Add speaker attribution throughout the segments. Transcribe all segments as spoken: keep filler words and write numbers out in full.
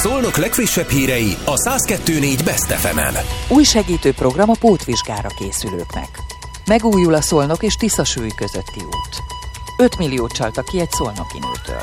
Speaker 1: Szolnok legfrissebb hírei a száz kettő négy Best ef emen.
Speaker 2: Új segítő program a pótvizsgára készülőknek. Megújul a Szolnok és Tiszasúly közötti út. öt milliót csaltak ki egy szolnoki nőtől.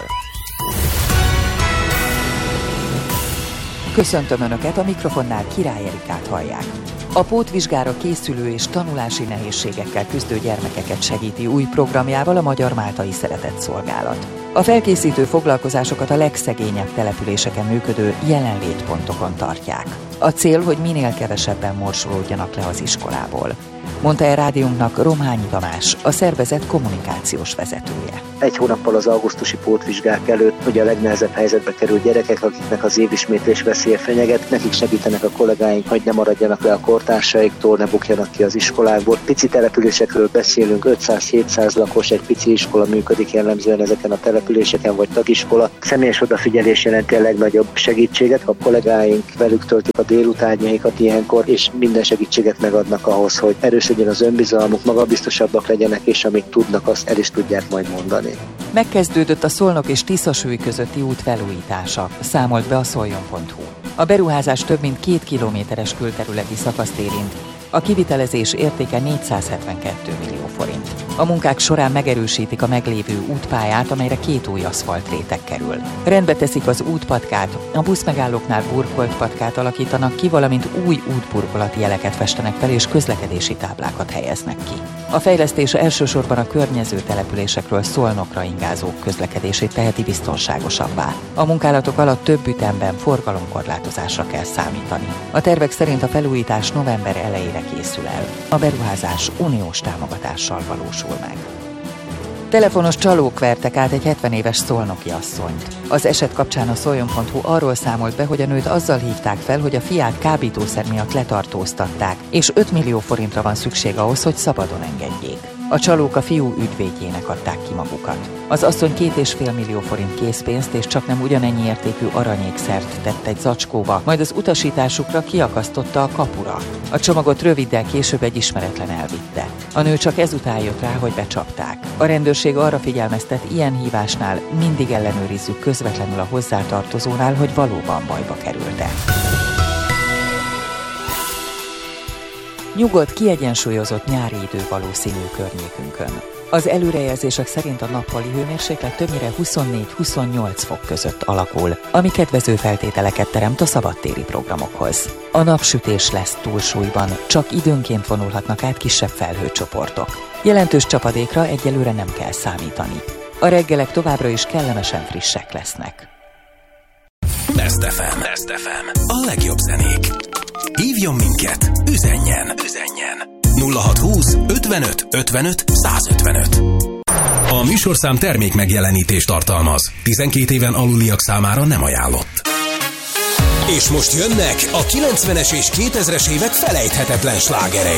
Speaker 2: Köszöntöm Önöket, a mikrofonnál Király Erikát hallják. A pótvizsgára készülő és tanulási nehézségekkel küzdő gyermekeket segíti új programjával a Magyar Máltai Szeretetszolgálat. A felkészítő foglalkozásokat a legszegényebb településeken működő jelenlétpontokon tartják. A cél, hogy minél kevesebben morsolódjanak le az iskolából, mondta el rádiónknak Romhányi Tamás, a szervezet kommunikációs vezetője.
Speaker 3: Egy hónappal az augusztusi pótvizsgák előtt, hogy a legnehezebb helyzetbe kerül gyerekek, akiknek az évismétlés veszélye fenyeget, nekik segítenek a kollégáink, hogy ne maradjanak le a kortársaiktól, ne bukjanak ki az iskolákból. Pici településekről beszélünk, ötszáz-hétszáz lakos, egy pici iskola működik jellemzően ezeken a településeken, vagy tagiskola. Személyes odafigyelés jelenti a legnagyobb segítséget, a kollégáink velük töltik a délutánjaikat ilyenkor, és minden segítséget megadnak ahhoz, hogy erősödjön az önbizalmuk, magabiztosabbak legyenek, és amit tudnak, azt el is tudják majd mondani.
Speaker 2: Megkezdődött a Szolnok és Tiszasúly közötti út felújítása, számolt be a szoljon pont hu. A beruházás több mint két kilométeres külterületi szakaszt érint. A kivitelezés értéke négyszázhetvenkettő millió forint. A munkák során megerősítik a meglévő útpályát, amelyre két új aszfaltréteg kerül. Rendbe teszik az útpatkát, a buszmegállóknál burkolt patkát alakítanak ki, valamint új útburkolati jeleket festenek fel és közlekedési táblákat helyeznek ki. A fejlesztés elsősorban a környező településekről Szolnokra ingázók közlekedését teheti biztonságosabbá. A munkálatok alatt több ütemben forgalomkorlátozásra kell számítani. A tervek szerint a felújítás november elejére készül el. A beruházás uniós támogatással valósul meg. Telefonos csalók vertek át egy hetven éves szolnoki asszonyt. Az eset kapcsán a szoljon pont hu arról számolt be, hogy a nőt azzal hívták fel, hogy a fiát kábítószer miatt letartóztatták, és öt millió forintra van szükség ahhoz, hogy szabadon engedjék. A csalók a fiú ügyvédjének adták ki magukat. Az asszony két és fél millió forint készpénzt és csaknem ugyanennyi értékű aranyékszert tett egy zacskóba, majd az utasításukra kiakasztotta a kapura. A csomagot röviddel később egy ismeretlen elvitte. A nő csak ezután jött rá, hogy becsapták. A rendőrség arra figyelmeztet, ilyen hívásnál mindig ellenőrizzük közvetlenül a hozzátartozónál, hogy valóban bajba került-e. Nyugodt, kiegyensúlyozott nyári idő valószínű környékünkön. Az előrejelzések szerint a nappali hőmérséklet többnyire huszonnégy-huszonnyolc fok között alakul, ami kedvező feltételeket teremt a szabadtéri programokhoz. A napsütés lesz túlsúlyban, csak időnként vonulhatnak át kisebb felhőcsoportok. Jelentős csapadékra egyelőre nem kell számítani. A reggelek továbbra is kellemesen frissek lesznek.
Speaker 1: Best ef em. Best ef em. A legjobb zenék. Hívjon minket, üzenjen, üzenjen. nulla hatszázhúsz ötvenöt ötvenöt százötvenöt. A műsorszám termék megjelenítést tartalmaz. tizenkét éven aluliak számára nem ajánlott. És most jönnek a kilencvenes és kétezres évek felejthetetlen slágerei.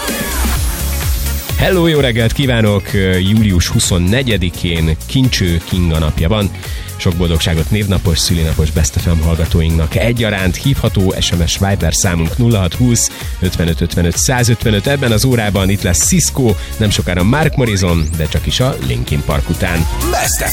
Speaker 4: Hello, jó reggelt kívánok! július huszonnegyedikén Kincső Kinga napja van. Sok boldogságot névnapos, szülinapos Best ef em hallgatóinknak egyaránt. Hívható es em es Viber számunk nulla hatszázhúsz ötvenöt ötvenöt százötvenöt. Ebben az órában itt lesz Cisco, nem sokára Mark Morrison, de csak is a Linkin Park után.
Speaker 1: Best